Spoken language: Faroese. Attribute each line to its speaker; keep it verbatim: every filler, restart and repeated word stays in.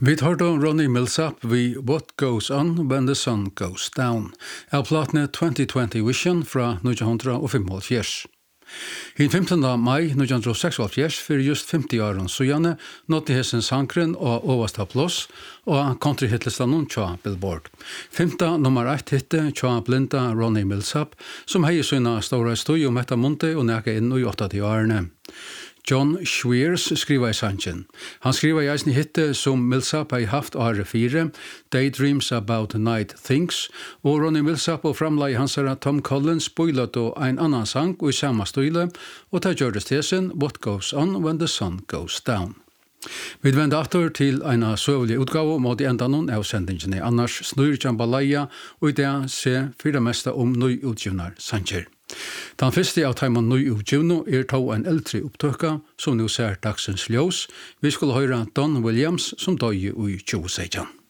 Speaker 1: Vi tar då Ronnie Millsap vid What Goes On When the Sun Goes Down, av platene twenty twenty Vision fra nittonhundrafemtiofem. I femtonda maj nittonhundrasextiosex, för just femtio åren sujane, nådde hessen sankren og oversta plås og countryhitlistan tja Billboard. Femta nummer ett hitte tja blinda Ronnie Millsap, som hei sina stora støy om etta munte og neka inn i åttati årene. John Schweers skriva i sanchen. Han skriva i eisen hitte som Millsap har haft året fire, Daydreams About Night Things, og Ronnie Millsap og framlai hansara Tom Collins spoilat og ein annan sang og i samma støyle, og ta gjørdes tesen What Goes On When the Sun Goes Down. Vi vender atter til en søvlig utgave mot i endanon av sendingene, annars snur Jambalaya, og i det se fyra mesta om nøy utgivnar sanger. Den første av teimen nøy utgivno er tog en eldre opptøkka, som nå ser dagsens ljós. Vi skulle høre Don Williams, som døg i tjue seksten.